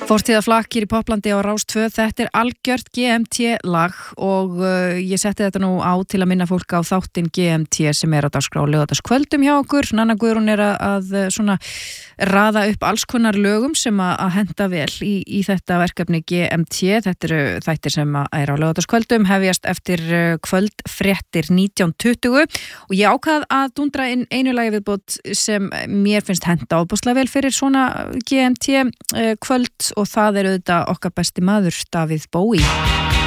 Fortíðarflakk hér í Poplandi á Rás 2, þetta algjört GMT-lag og ég setti þetta nú á til að minna fólk á þáttinn GMT sem á dagskrá á laugardagskvöldum hjá okkur. Nanna Guðrún að svona raða upp alls konar lögum sem að henta vel í þetta verkefni GMT. Þetta eru þættir sem á laugardagskvöldum, hefjast eftir kvöldfréttir 19:20 og ég ákvað að dúndra inn einu lagi viðbót sem mér finnst henta ofboðslega vel fyrir svona GMT kvöld og það auðvitað okkar besti maður, Davíð Bowie.